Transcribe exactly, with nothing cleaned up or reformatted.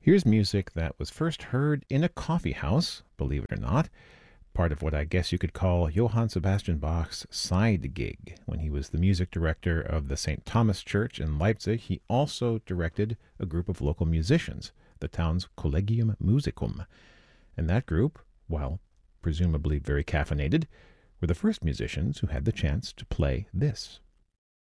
Here's music that was first heard in a coffee house, believe it or not, part of what I guess you could call Johann Sebastian Bach's side gig. When he was the music director of the Saint Thomas Church in Leipzig, he also directed a group of local musicians, the town's Collegium Musicum. And that group, while presumably very caffeinated, were the first musicians who had the chance to play this.